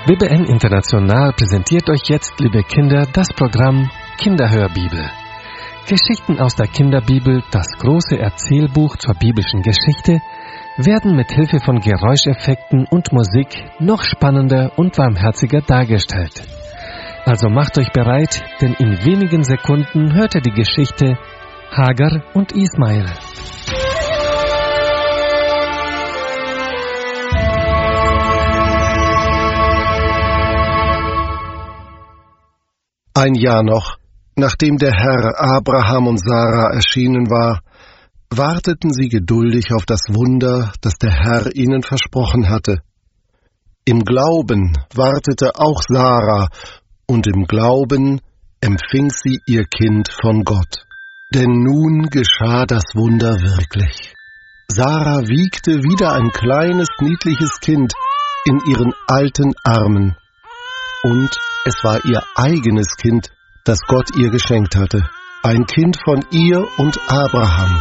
WBN International präsentiert euch jetzt, liebe Kinder, das Programm Kinderhörbibel. Geschichten aus der Kinderbibel, das große Erzählbuch zur biblischen Geschichte, werden mit Hilfe von Geräuscheffekten und Musik noch spannender und warmherziger dargestellt. Also macht euch bereit, denn in wenigen Sekunden hört ihr die Geschichte Hagar und Ismael. Ein Jahr noch, nachdem der Herr Abraham und Sarah erschienen war, warteten sie geduldig auf das Wunder, das der Herr ihnen versprochen hatte. Im Glauben wartete auch Sarah, und im Glauben empfing sie ihr Kind von Gott. Denn nun geschah das Wunder wirklich. Sarah wiegte wieder ein kleines, niedliches Kind in ihren alten Armen. Und es war ihr eigenes Kind, das Gott ihr geschenkt hatte. Ein Kind von ihr und Abraham.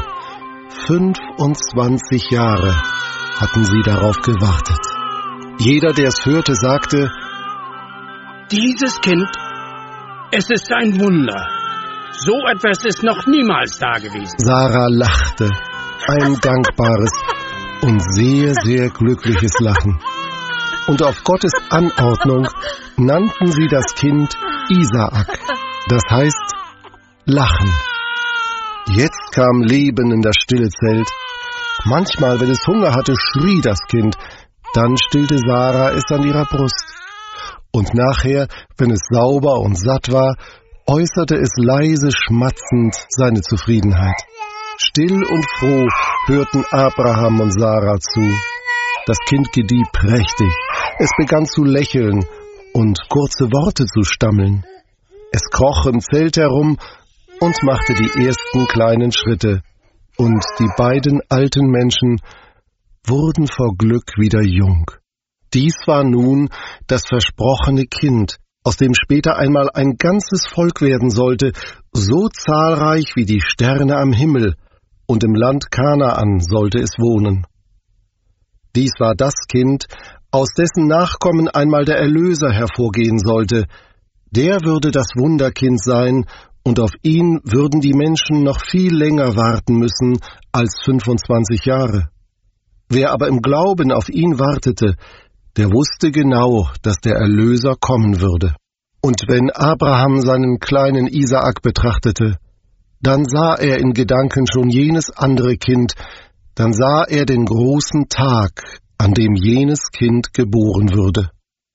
25 Jahre hatten sie darauf gewartet. Jeder, der es hörte, sagte: Dieses Kind, es ist ein Wunder. So etwas ist noch niemals dagewesen. Sarah lachte, ein dankbares und sehr, sehr glückliches Lachen. Und auf Gottes Anordnung nannten sie das Kind Isaak. Das heißt Lachen. Jetzt kam Leben in das stille Zelt. Manchmal, wenn es Hunger hatte, schrie das Kind. Dann stillte Sarah es an ihrer Brust. Und nachher, wenn es sauber und satt war, äußerte es leise schmatzend seine Zufriedenheit. Still und froh hörten Abraham und Sarah zu. Das Kind gedieh prächtig. Es begann zu lächeln und kurze Worte zu stammeln. Es kroch im Zelt herum und machte die ersten kleinen Schritte. Und die beiden alten Menschen wurden vor Glück wieder jung. Dies war nun das versprochene Kind, aus dem später einmal ein ganzes Volk werden sollte, so zahlreich wie die Sterne am Himmel, und im Land Kanaan sollte es wohnen. Dies war das Kind, aus dessen Nachkommen einmal der Erlöser hervorgehen sollte. Der würde das Wunderkind sein, und auf ihn würden die Menschen noch viel länger warten müssen als 25 Jahre. Wer aber im Glauben auf ihn wartete, der wusste genau, dass der Erlöser kommen würde. Und wenn Abraham seinen kleinen Isaak betrachtete, dann sah er in Gedanken schon jenes andere Kind, dann sah er den großen Tag, an dem jenes Kind geboren würde.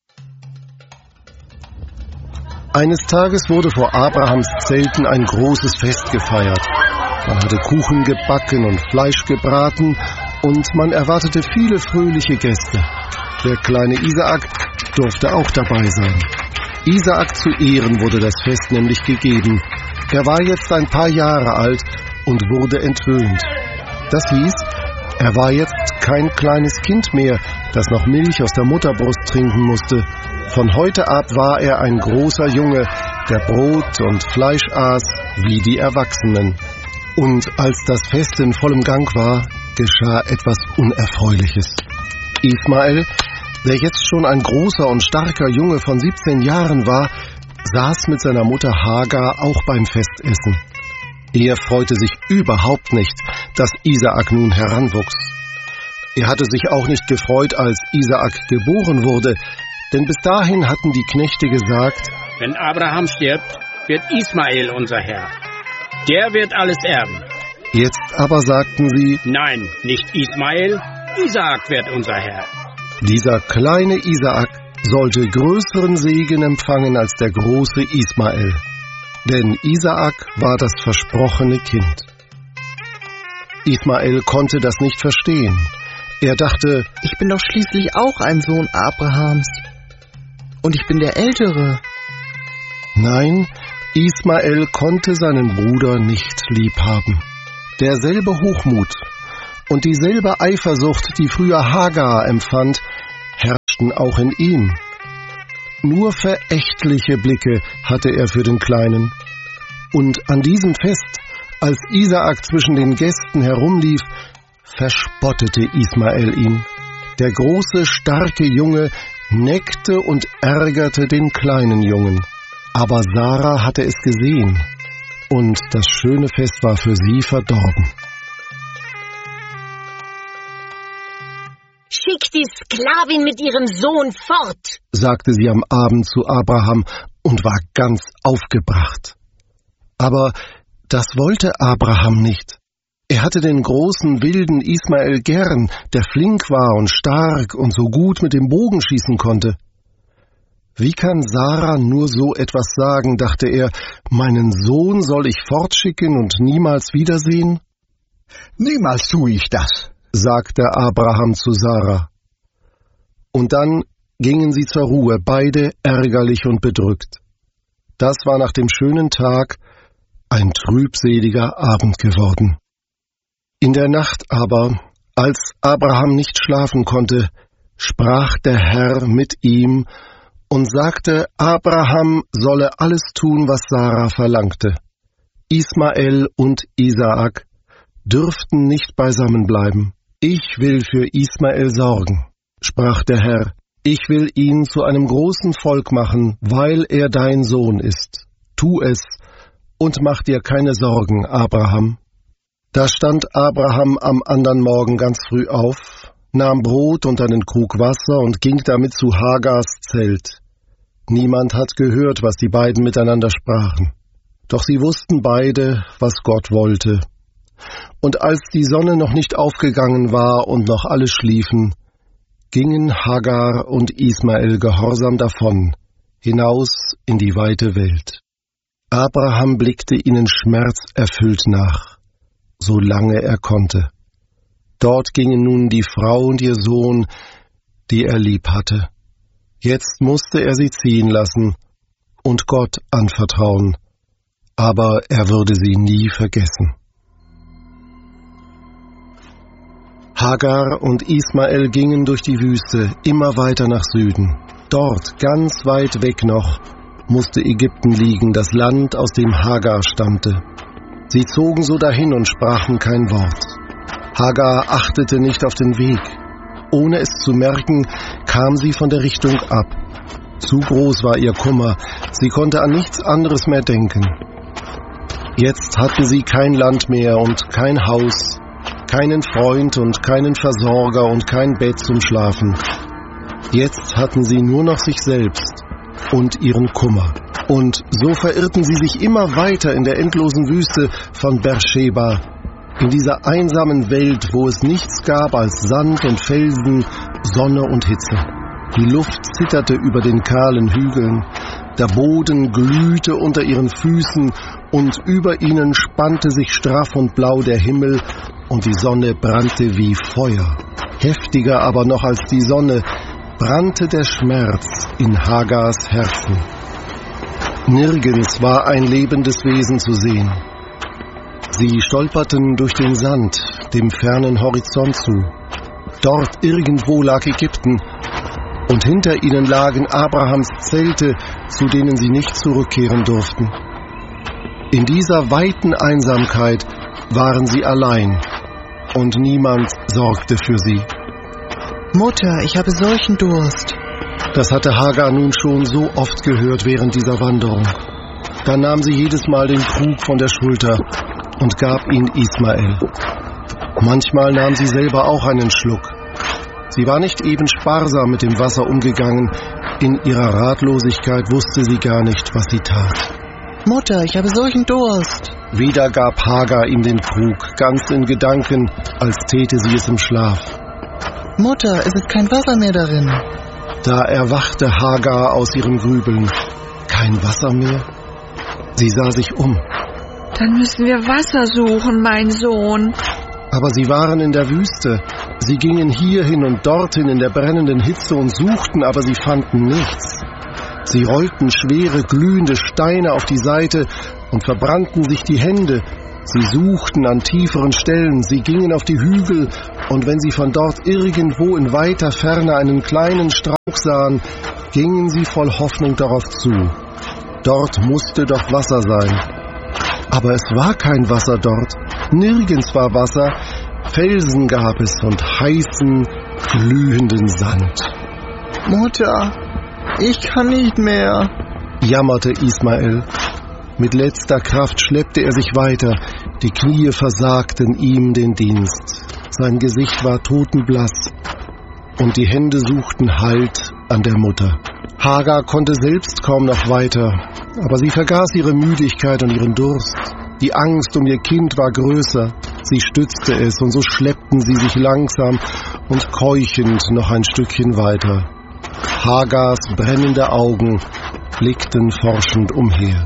Eines Tages wurde vor Abrahams Zelten ein großes Fest gefeiert. Man hatte Kuchen gebacken und Fleisch gebraten, und man erwartete viele fröhliche Gäste. Der kleine Isaak durfte auch dabei sein. Isaak zu Ehren wurde das Fest nämlich gegeben. Er war jetzt ein paar Jahre alt und wurde entwöhnt. Das hieß, er war jetzt kein kleines Kind mehr, das noch Milch aus der Mutterbrust trinken musste. Von heute ab war er ein großer Junge, der Brot und Fleisch aß wie die Erwachsenen. Und als das Fest in vollem Gang war, geschah etwas Unerfreuliches. Ismael, der jetzt schon ein großer und starker Junge von 17 Jahren war, saß mit seiner Mutter Hagar auch beim Festessen. Er freute sich überhaupt nicht, dass Isaak nun heranwuchs. Er hatte sich auch nicht gefreut, als Isaak geboren wurde, denn bis dahin hatten die Knechte gesagt: Wenn Abraham stirbt, wird Ismael unser Herr. Der wird alles erben. Jetzt aber sagten sie: Nein, nicht Ismael, Isaak wird unser Herr. Dieser kleine Isaak sollte größeren Segen empfangen als der große Ismael. Denn Isaak war das versprochene Kind. Ismael konnte das nicht verstehen. Er dachte: Ich bin doch schließlich auch ein Sohn Abrahams. Und ich bin der Ältere. Nein, Ismael konnte seinen Bruder nicht lieb haben. Derselbe Hochmut und dieselbe Eifersucht, die früher Hagar empfand, herrschten auch in ihm. Nur verächtliche Blicke hatte er für den Kleinen. Und an diesem Fest, als Isaak zwischen den Gästen herumlief, verspottete Ismael ihn. Der große, starke Junge neckte und ärgerte den kleinen Jungen. Aber Sarah hatte es gesehen, und das schöne Fest war für sie verdorben. »Schick die Sklavin mit ihrem Sohn fort«, sagte sie am Abend zu Abraham und war ganz aufgebracht. Aber das wollte Abraham nicht. Er hatte den großen, wilden Ismael gern, der flink war und stark und so gut mit dem Bogen schießen konnte. Wie kann Sarah nur so etwas sagen, dachte er, meinen Sohn soll ich fortschicken und niemals wiedersehen? Niemals tue ich das, sagte Abraham zu Sarah. Und dann gingen sie zur Ruhe, beide ärgerlich und bedrückt. Das war nach dem schönen Tag ein trübseliger Abend geworden. In der Nacht aber, als Abraham nicht schlafen konnte, sprach der Herr mit ihm und sagte, Abraham solle alles tun, was Sarah verlangte. Ismael und Isaak dürften nicht beisammen bleiben. Ich will für Ismael sorgen, sprach der Herr. Ich will ihn zu einem großen Volk machen, weil er dein Sohn ist. Tu es und mach dir keine Sorgen, Abraham. Da stand Abraham am andern Morgen ganz früh auf, nahm Brot und einen Krug Wasser und ging damit zu Hagars Zelt. Niemand hat gehört, was die beiden miteinander sprachen. Doch sie wussten beide, was Gott wollte. Und als die Sonne noch nicht aufgegangen war und noch alle schliefen, gingen Hagar und Ismael gehorsam davon, hinaus in die weite Welt. Abraham blickte ihnen schmerzerfüllt nach, solange er konnte. Dort gingen nun die Frau und ihr Sohn, die er lieb hatte. Jetzt musste er sie ziehen lassen und Gott anvertrauen, aber er würde sie nie vergessen. Hagar und Ismael gingen durch die Wüste, immer weiter nach Süden. Dort, ganz weit weg noch, musste Ägypten liegen, das Land, aus dem Hagar stammte. Sie zogen so dahin und sprachen kein Wort. Hagar achtete nicht auf den Weg. Ohne es zu merken, kam sie von der Richtung ab. Zu groß war ihr Kummer, sie konnte an nichts anderes mehr denken. Jetzt hatten sie kein Land mehr und kein Haus, keinen Freund und keinen Versorger und kein Bett zum Schlafen. Jetzt hatten sie nur noch sich selbst und ihren Kummer. Und so verirrten sie sich immer weiter in der endlosen Wüste von Beersheba, in dieser einsamen Welt, wo es nichts gab als Sand und Felsen, Sonne und Hitze. Die Luft zitterte über den kahlen Hügeln, der Boden glühte unter ihren Füßen und über ihnen spannte sich straff und blau der Himmel und die Sonne brannte wie Feuer. Heftiger aber noch als die Sonne brannte der Schmerz in Hagars Herzen. Nirgends war ein lebendes Wesen zu sehen. Sie stolperten durch den Sand, dem fernen Horizont zu. Dort irgendwo lag Ägypten, und hinter ihnen lagen Abrahams Zelte, zu denen sie nicht zurückkehren durften. In dieser weiten Einsamkeit waren sie allein, und niemand sorgte für sie. Mutter, ich habe solchen Durst. Das hatte Hagar nun schon so oft gehört während dieser Wanderung. Dann nahm sie jedes Mal den Krug von der Schulter und gab ihn Ismael. Manchmal nahm sie selber auch einen Schluck. Sie war nicht eben sparsam mit dem Wasser umgegangen. In ihrer Ratlosigkeit wusste sie gar nicht, was sie tat. Mutter, ich habe solchen Durst. Wieder gab Hagar ihm den Krug, ganz in Gedanken, als täte sie es im Schlaf. Mutter, es ist kein Wasser mehr darin. Da erwachte Hagar aus ihrem Grübeln. Kein Wasser mehr? Sie sah sich um. Dann müssen wir Wasser suchen, mein Sohn. Aber sie waren in der Wüste. Sie gingen hierhin und dorthin in der brennenden Hitze und suchten, aber sie fanden nichts. Sie rollten schwere, glühende Steine auf die Seite und verbrannten sich die Hände. Sie suchten an tieferen Stellen, sie gingen auf die Hügel, und wenn sie von dort irgendwo in weiter Ferne einen kleinen Strauch sahen, gingen sie voll Hoffnung darauf zu. Dort musste doch Wasser sein. Aber es war kein Wasser dort, nirgends war Wasser, Felsen gab es und heißen, glühenden Sand. Mutter, ich kann nicht mehr, jammerte Ismael. Mit letzter Kraft schleppte er sich weiter. Die Knie versagten ihm den Dienst. Sein Gesicht war totenblass und die Hände suchten Halt an der Mutter. Hagar konnte selbst kaum noch weiter, aber sie vergaß ihre Müdigkeit und ihren Durst. Die Angst um ihr Kind war größer. Sie stützte es und so schleppten sie sich langsam und keuchend noch ein Stückchen weiter. Hagars brennende Augen blickten forschend umher.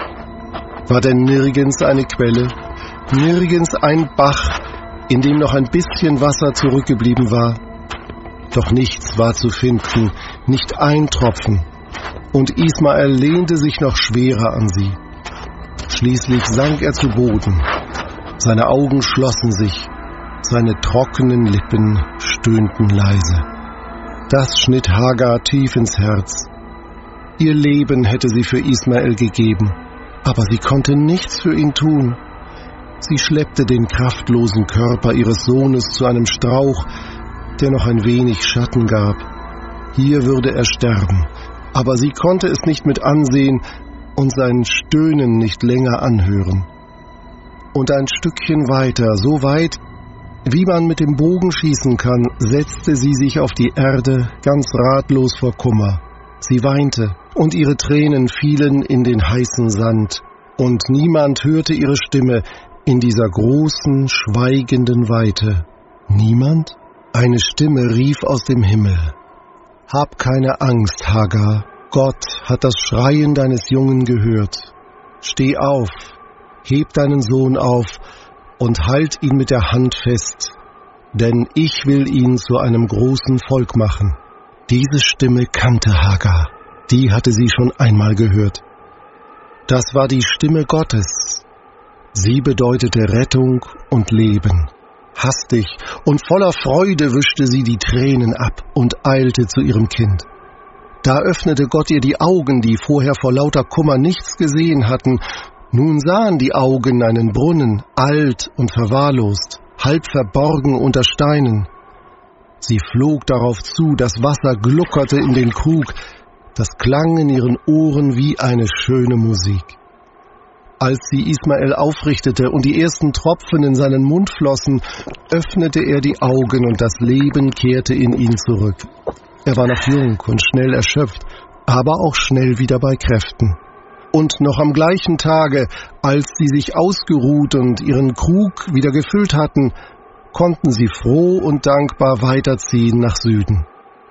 War denn nirgends eine Quelle, nirgends ein Bach, in dem noch ein bisschen Wasser zurückgeblieben war? Doch nichts war zu finden, nicht ein Tropfen. Und Ismael lehnte sich noch schwerer an sie. Schließlich sank er zu Boden. Seine Augen schlossen sich, seine trockenen Lippen stöhnten leise. Das schnitt Hagar tief ins Herz. Ihr Leben hätte sie für Ismael gegeben, aber sie konnte nichts für ihn tun. Sie schleppte den kraftlosen Körper ihres Sohnes zu einem Strauch, der noch ein wenig Schatten gab. Hier würde er sterben, aber sie konnte es nicht mit ansehen und sein Stöhnen nicht länger anhören. Und ein Stückchen weiter, so weit, wie man mit dem Bogen schießen kann, setzte sie sich auf die Erde, ganz ratlos vor Kummer. Sie weinte, und ihre Tränen fielen in den heißen Sand, und niemand hörte ihre Stimme in dieser großen, schweigenden Weite. Niemand? Eine Stimme rief aus dem Himmel. Hab keine Angst, Hagar. Gott hat das Schreien deines Jungen gehört. Steh auf, heb deinen Sohn auf und halt ihn mit der Hand fest, denn ich will ihn zu einem großen Volk machen. Diese Stimme kannte Hagar. Die hatte sie schon einmal gehört. Das war die Stimme Gottes. Sie bedeutete Rettung und Leben. Hastig und voller Freude wischte sie die Tränen ab und eilte zu ihrem Kind. Da öffnete Gott ihr die Augen, die vorher vor lauter Kummer nichts gesehen hatten. Nun sahen die Augen einen Brunnen, alt und verwahrlost, halb verborgen unter Steinen. Sie flog darauf zu, das Wasser gluckerte in den Krug, das klang in ihren Ohren wie eine schöne Musik. Als sie Ismael aufrichtete und die ersten Tropfen in seinen Mund flossen, öffnete er die Augen und das Leben kehrte in ihn zurück. Er war noch jung und schnell erschöpft, aber auch schnell wieder bei Kräften. Und noch am gleichen Tage, als sie sich ausgeruht und ihren Krug wieder gefüllt hatten, konnten sie froh und dankbar weiterziehen nach Süden.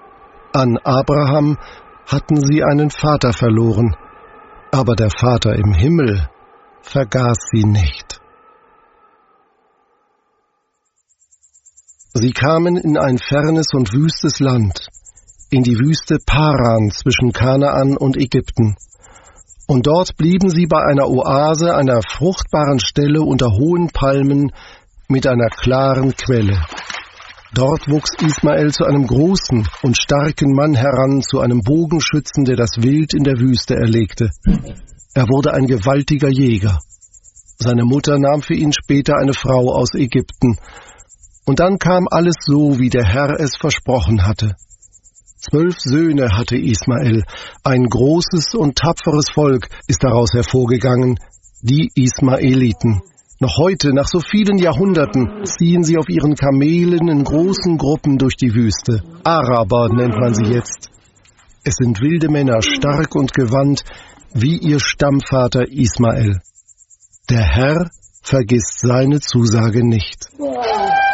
An Abraham hatten sie einen Vater verloren, aber der Vater im Himmel vergaß sie nicht. Sie kamen in ein fernes und wüstes Land, in die Wüste Paran zwischen Kanaan und Ägypten. Und dort blieben sie bei einer Oase, einer fruchtbaren Stelle unter hohen Palmen mit einer klaren Quelle. Dort wuchs Ismael zu einem großen und starken Mann heran, zu einem Bogenschützen, der das Wild in der Wüste erlegte. Er wurde ein gewaltiger Jäger. Seine Mutter nahm für ihn später eine Frau aus Ägypten. Und dann kam alles so, wie der Herr es versprochen hatte. 12 Söhne hatte Ismael. Ein großes und tapferes Volk ist daraus hervorgegangen, die Ismaeliten. Noch heute, nach so vielen Jahrhunderten, ziehen sie auf ihren Kamelen in großen Gruppen durch die Wüste. Araber nennt man sie jetzt. Es sind wilde Männer, stark und gewandt, wie ihr Stammvater Ismael. Der Herr vergisst seine Zusage nicht.